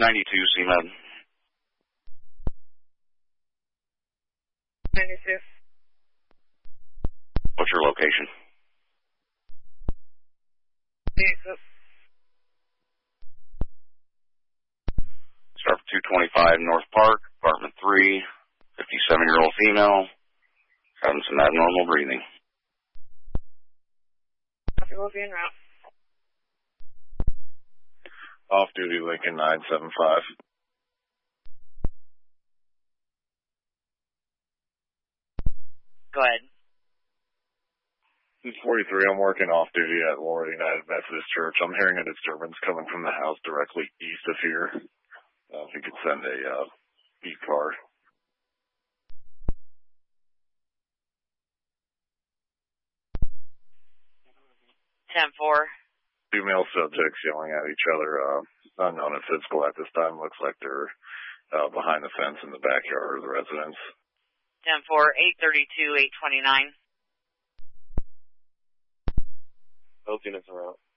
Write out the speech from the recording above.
92 CMed. 92. What's your location? Start for 225 North Park, apartment 3, 57-year-old female, having some abnormal breathing. We'll be en route. Off-duty Lincoln 975. Go ahead. 43, I'm working off-duty at Laura United Methodist Church. I'm hearing a disturbance coming from the house directly east of here. If you could send a beat car. 10-4. Two male subjects yelling at each other, unknown and physical at this time. Looks like they're behind the fence in the backyard of the residence. 10-4, 832, 829. Both units are out.